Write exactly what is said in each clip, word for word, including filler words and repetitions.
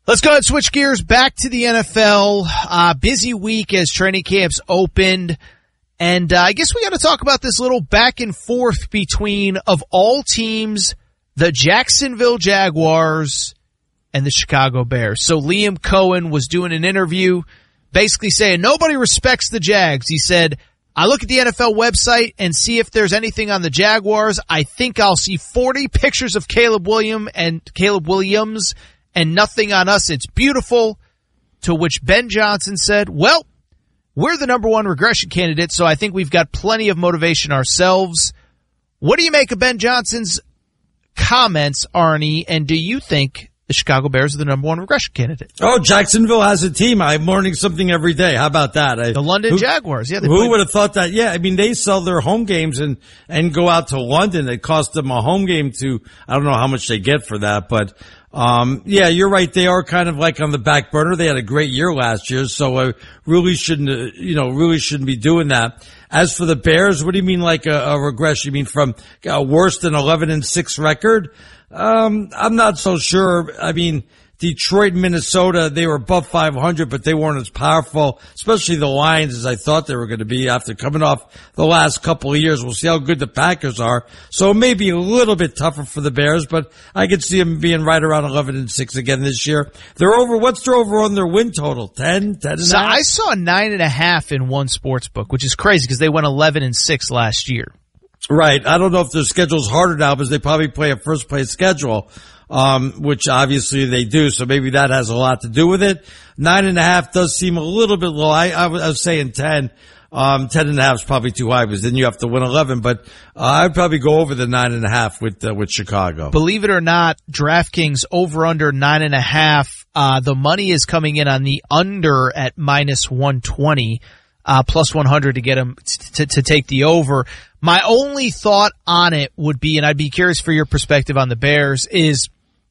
Let's go ahead and switch gears back to the N F L. Uh, busy week as training camps opened. And uh, I guess we got to talk about this little back and forth between, of all teams, the Jacksonville Jaguars and the Chicago Bears. So Liam Cohen was doing an interview basically saying nobody respects the Jags. He said, I look at the N F L website and see if there's anything on the Jaguars. I think I'll see forty pictures of Caleb Williams and Caleb Williams and nothing on us. It's beautiful. To which Ben Johnson said, well, we're the number one regression candidate, so I think we've got plenty of motivation ourselves. What do you make of Ben Johnson's comments, Arnie, and do you think the Chicago Bears are the number one regression candidate? Oh, Jacksonville has a team. I'm learning something every day. How about that? I, the London who, Jaguars. Yeah, they who played- would have thought that? Yeah, I mean, they sell their home games and, and go out to London. It cost them a home game to, I don't know how much they get for that, but Um, yeah, you're right. They are kind of like on the back burner. They had a great year last year, so I really shouldn't, uh, you know, really shouldn't be doing that. As for the Bears, what do you mean like a, a regression? You mean from a worse than eleven and six record? Um, I'm not so sure. I mean, Detroit and Minnesota, they were above five hundred, but they weren't as powerful, especially the Lions, as I thought they were going to be after coming off the last couple of years. We'll see how good the Packers are. So it may be a little bit tougher for the Bears, but I could see them being right around eleven and six again this year. They're over, what's their over on their win total? ten, ten and so a half? I saw nine and a half in one sports book, which is crazy because they went eleven and six last year. Right. I don't know if their schedule's harder now because they probably play a first place schedule. Um, which obviously they do, so maybe that has a lot to do with it. Nine and a half does seem a little bit low. I, I, was, I was saying ten. Um, ten and a half is probably too high because then you have to win eleven, but uh, I'd probably go over the nine and a half with, uh, with Chicago. Believe it or not, DraftKings over under nine and a half. Uh, the money is coming in on the under at minus one twenty, uh, plus one hundred to get them to, to take the over. My only thought on it would be, and I'd be curious for your perspective on the Bears, is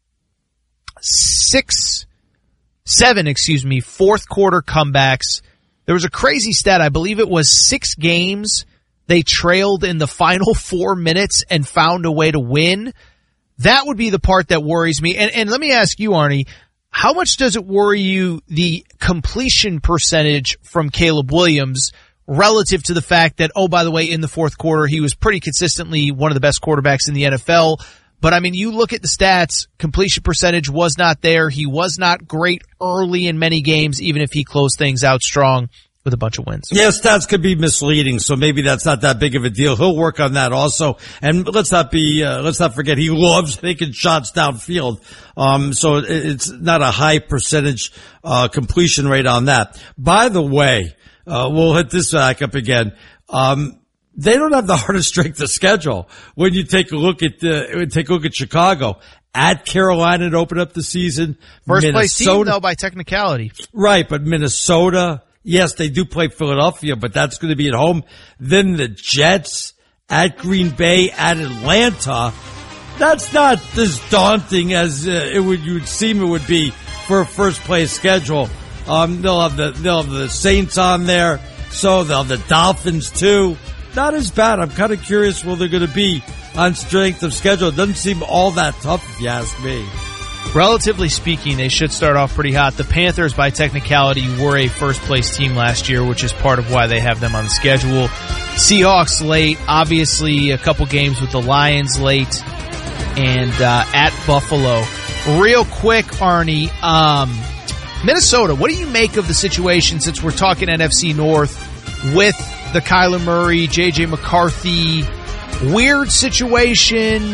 six, seven, excuse me, fourth quarter comebacks. There was a crazy stat. I believe it was six games they trailed in the final four minutes and found a way to win. That would be the part that worries me. And, and let me ask you, Arnie, how much does it worry you, the completion percentage from Caleb Williams relative to the fact that, oh, by the way, in the fourth quarter, he was pretty consistently one of the best quarterbacks in the N F L. But, I mean, you look at the stats, completion percentage was not there. He was not great early in many games, even if he closed things out strong with a bunch of wins. Yeah, stats could be misleading, so maybe that's not that big of a deal. He'll work on that also. And let's not be, uh, let's not forget, he loves taking shots downfield. Um, so it's not a high percentage, uh, completion rate on that. By the way, uh, we'll hit this back up again. Um, They don't have the hardest strength of schedule. When you take a look at uh, take a look at Chicago, at Carolina to open up the season, First Minnesota, place team though by technicality, right? But Minnesota, yes, they do play Philadelphia, but that's going to be at home. Then the Jets at Green Bay, at Atlanta. That's not as daunting as uh, it would you would seem it would be for a first place schedule. Um, they'll have the they'll have the Saints on there, so they'll have the Dolphins too. Not as bad. I'm kind of curious where they're going to be on strength of schedule. It doesn't seem all that tough, if you ask me. Relatively speaking, they should start off pretty hot. The Panthers, by technicality, were a first-place team last year, which is part of why they have them on the schedule. Seahawks late. Obviously, a couple games with the Lions late. And uh, at Buffalo. Real quick, Arnie, um, Minnesota, what do you make of the situation, since we're talking N F C North, with the Kyler Murray, J J McCarthy, weird situation?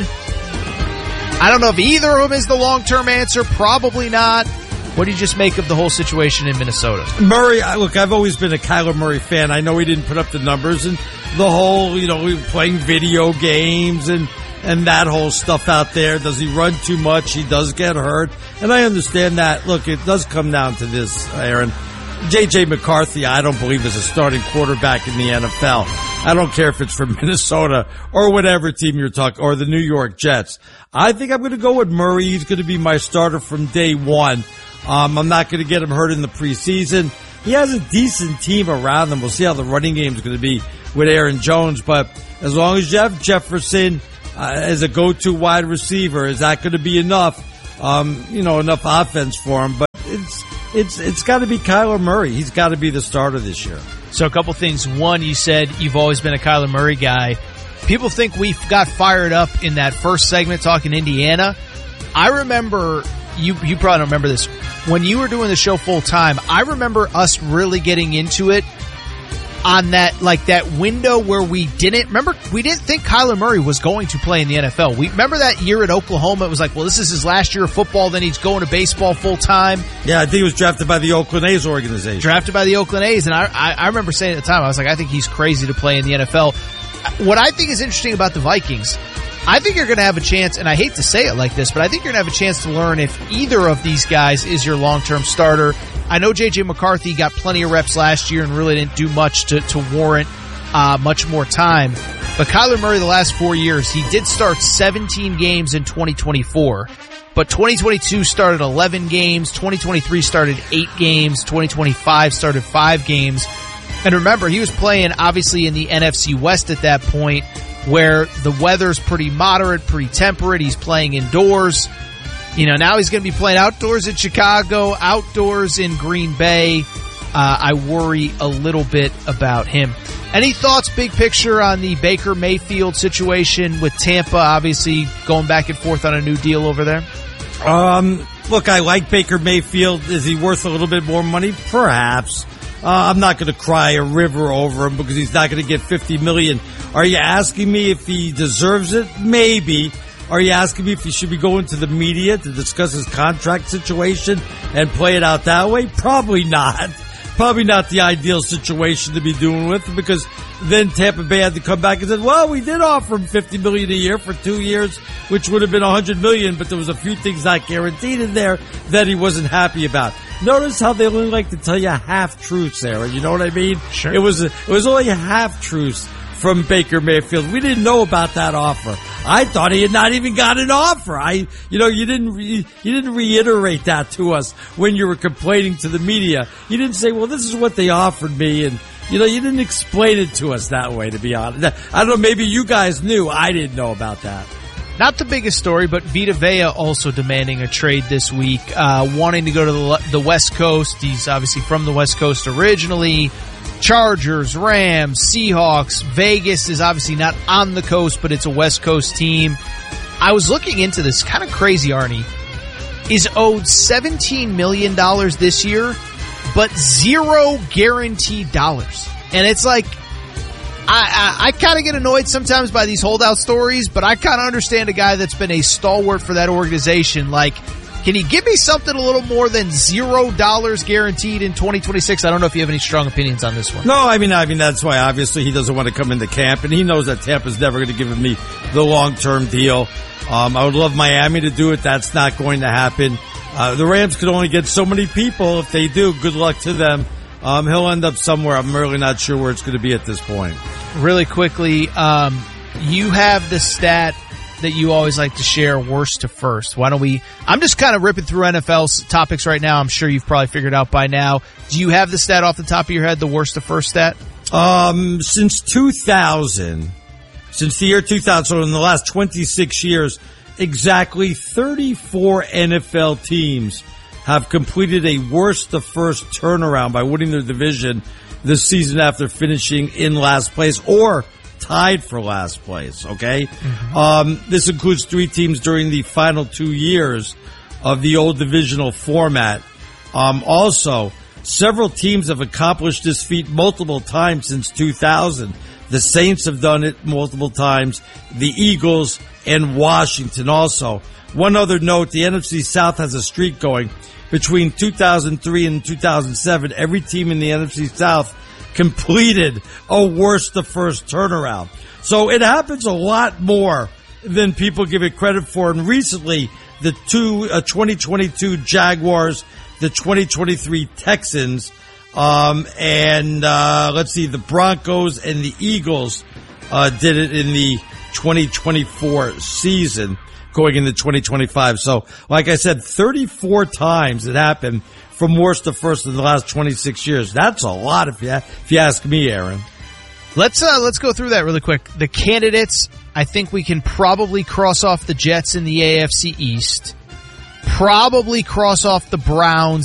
I don't know if either of them is the long-term answer. Probably not. What do you just make of the whole situation in Minnesota? Murray, look, I've always been a Kyler Murray fan. I know he didn't put up the numbers and the whole, you know, playing video games and, and that whole stuff out there. Does he run too much? He does get hurt. And I understand that. Look, it does come down to this, Aaron. J J McCarthy, I don't believe is a starting quarterback in the N F L. I don't care if it's from Minnesota or whatever team you're talking, or the New York Jets. I think I'm going to go with Murray. He's going to be my starter from day one. Um, I'm not going to get him hurt in the preseason. He has a decent team around him. We'll see how the running game is going to be with Aaron Jones. But as long as you have Jefferson uh, as a go-to wide receiver, is that going to be enough? Um, you know, enough offense for him. But it's it's it's got to be Kyler Murray. He's got to be the starter this year. So a couple things. One, you said you've always been a Kyler Murray guy. People think we got fired up in that first segment talking Indiana. I remember, you you probably don't remember this, when you were doing the show full time, I remember us really getting into it on that, like that window where we didn't, remember, we didn't think Kyler Murray was going to play in the N F L. We remember that year at Oklahoma, it was like, well, this is his last year of football, then he's going to baseball full time. Yeah, I think he was drafted by the Oakland A's organization. Drafted by the Oakland A's, and I, I, I remember saying at the time, I was like, I think he's crazy to play in the N F L. What I think is interesting about the Vikings, I think you're going to have a chance, and I hate to say it like this, but I think you're going to have a chance to learn if either of these guys is your long-term starter. I know J J McCarthy got plenty of reps last year and really didn't do much to, to warrant uh, much more time. But Kyler Murray the last four years, he did start seventeen games in twenty twenty-four. But twenty twenty-two started eleven games, twenty twenty-three started eight games, twenty twenty-five started five games. And remember, he was playing obviously in the N F C West at that point, where the weather's pretty moderate, pretty temperate. He's playing indoors. You know, now he's going to be playing outdoors in Chicago, outdoors in Green Bay. Uh, I worry a little bit about him. Any thoughts, big picture, on the Baker Mayfield situation with Tampa, obviously going back and forth on a new deal over there? Um, look, I like Baker Mayfield. Is he worth a little bit more money? Perhaps. Uh, I'm not going to cry a river over him because he's not going to get fifty million dollars. Are you asking me if he deserves it? Maybe. Are you asking me if he should be going to the media to discuss his contract situation and play it out that way? Probably not. Probably not the ideal situation to be doing with, because then Tampa Bay had to come back and said, well, we did offer him fifty million dollars a year for two years, which would have been one hundred million dollars, but there was a few things not guaranteed in there that he wasn't happy about. Notice how they only like to tell you half-truths there, you know what I mean? Sure. It was, it was only half-truths from Baker Mayfield. We didn't know about that offer. I thought he had not even got an offer. I, you know, you didn't, re, you didn't reiterate that to us when you were complaining to the media. You didn't say, well, this is what they offered me, and, you know, you didn't explain it to us that way, to be honest. I don't know, maybe you guys knew. I didn't know about that. Not the biggest story, but Vita Vea also demanding a trade this week, uh, wanting to go to the, the West Coast. He's obviously from the West Coast originally. Chargers, Rams, Seahawks. Vegas is obviously not on the coast, but it's a West Coast team. I was looking into this, kind of crazy, Arnie. Is owed seventeen million dollars this year, but zero guaranteed dollars. And it's like, I, I, I kind of get annoyed sometimes by these holdout stories, but I kind of understand a guy that's been a stalwart for that organization. Like, can you give me something a little more than zero dollars guaranteed in twenty twenty-six? I don't know if you have any strong opinions on this one. No, I mean, I mean, that's why obviously he doesn't want to come into camp, and he knows that Tampa's never going to give me the long-term deal. Um, I would love Miami to do it. That's not going to happen. Uh, the Rams could only get so many people. If they do, good luck to them. Um, he'll end up somewhere. I'm really not sure where it's going to be at this point. Really quickly, um, you have the stat that you always like to share, worst to first. Why don't we, I'm just kind of ripping through N F L topics right now. I'm sure you've probably figured out by now. Do you have the stat off the top of your head, the worst to first stat? Um, since two thousand, since the year two thousand, so in the last twenty-six years, exactly thirty-four N F L teams have completed a worst to first turnaround by winning their division this season after finishing in last place or tied for last place, okay? Mm-hmm. Um, this includes three teams during the final two years of the old divisional format. Um, also, several teams have accomplished this feat multiple times since two thousand. The Saints have done it multiple times. The Eagles and Washington also. One other note, the N F C South has a streak going. Between two thousand three and two thousand seven, every team in the N F C South completed a worst to first turnaround. So it happens a lot more than people give it credit for. And recently, the two uh, twenty twenty-two Jaguars, the twenty twenty-three Texans, um, and uh, let's see, the Broncos and the Eagles uh, did it in the twenty twenty-four season, going into twenty twenty-five. So, like I said, thirty-four times it happened from worst to first in the last twenty-six years. That's a lot if you, if you ask me, Aaron. Let's, uh, let's go through that really quick. The candidates, I think we can probably cross off the Jets in the A F C East. Probably cross off the Browns